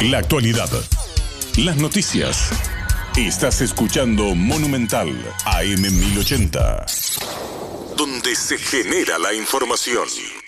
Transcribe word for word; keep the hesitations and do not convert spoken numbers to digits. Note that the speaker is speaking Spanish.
La actualidad. Las noticias. Estás escuchando Monumental A M mil ochenta, donde se genera la información.